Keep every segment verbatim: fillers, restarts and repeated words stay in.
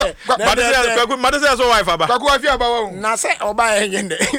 Madese Madese so wife aba. Kwaku wife aba wo. Na say oba enye de.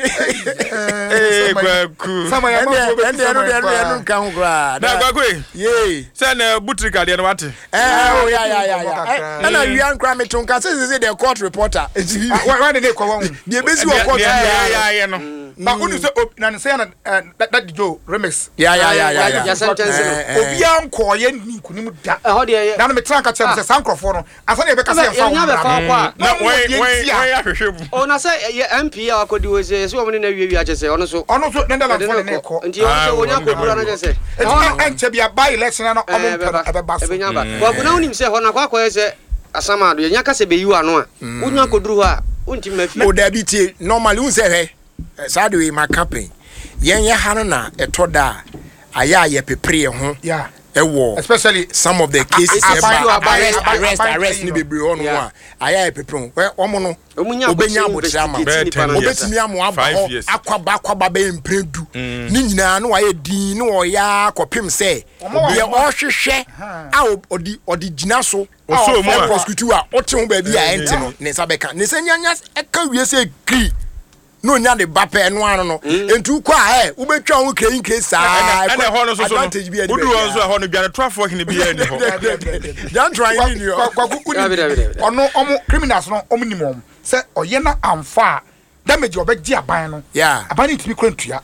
Eh kwaku. Sama ya ma so be ende enu enu enu kan ho kra. Na kwaku. Ye. Say na butrika de no wate. Eh oh ya ya ya ya. Na wian kra me tonka say say the court reporter. Why did they call one? The base wo court. Yeah yeah yeah no. Ba unu say na say na that Joe remix. Yeah yeah yeah yeah. Ya sentence no. Obi an ko ye ni kunim da. Eh ho de na no me tran ka chem say sankrofo no. Asa na e be ka say fa. Ya be fa kwa. Na we we we ahwehwem. O na say M P a akodi we say so mo na wi wi a chese ono so. Ono so nenda la fo ne ko. Nti o so onya ko bura na chese. E en che bia by election na omo pe be ba so. E be nya ba. Wa kuna unim say ho na kwa kwa say asama do nya ka say be yu ano a. Unya koduru ha. Unti mafi. O da bi tie normally un say he. Sa do my campaign. Yen ye ha no na etoda aya ye pepre ho. Yeah. Ewo especially some of the cases about arrest arrest arrest ni bebre ono a aya pepre we omo no obenya abotra ma obetimi amo aba ho akwaba akwaba be mpredu ni nyina no aye din no oya kopim se ye ohwehwe a odi odi gina so so mo prosecute a ote ho ba bi a enti no ne sabeka ne sanyanya eka wie se kri no nya de bape no ano no entu kwa eh wo betwa ho kein ke saa na ho no so so udu ho so ho no bia twafo hene bia ni ho don't try ni yo ono omo criminals no omo nimom se oye na amfa damage obegi aban no yeah aban itimi kwantua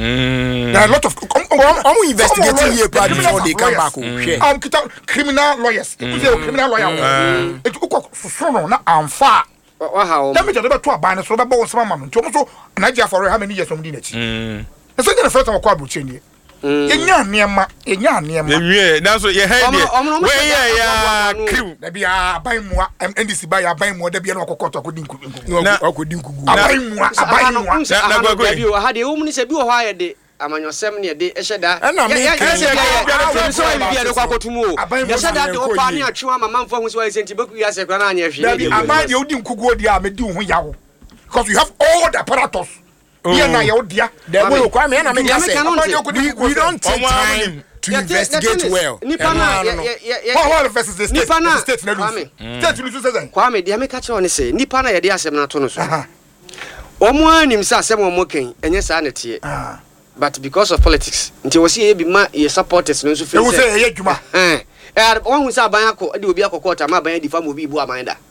mm there are a lot of omo investigating here part before they come back share am kita criminal lawyers you say criminal lawyer it uko so no na amfa wa ha o damage dey to aban so be bo so mama nti omo so Nigeria for how many years omo di na chi mm so get the first time kwa buche ni enya niema enya niema ewie na so ye hand we ye ya crew da bia aban mu N D C ba ya aban mu da bia na okokoto akodi nkugu akodi nkugu aban mu aban mu na gwa gwa bi o ha de o mu ni se bi o ha ye de amanyosem ne de eheda na me ya so bi bia de kwa kotumu o eheda de o pa ni atwa mama mfa hu so wa senti beku ya se kwa na anya hwe aban de odi nkugu odi a me di hu yawo because you have all the apparatus. Yeah, na you dia. There will come here na me say. We don't take time to investigate well. Nipa na what what versus the state? The state na lose. State lose say. Kwame dia me ka che oni say nipa na ye de asem na to no so. Omo anim say asem omo ken enye sa na tie. But because of politics, nti wo say e bi ma ye supporters no so feel say. E wo say e adwuma. Eh. Eh, one who say aban akọ de obi akọ court ama aban di fam obi ibu amanda.